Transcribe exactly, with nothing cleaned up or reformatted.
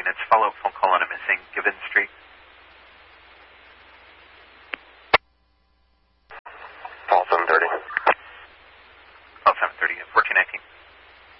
It's a follow-up phone call on a missing given streak.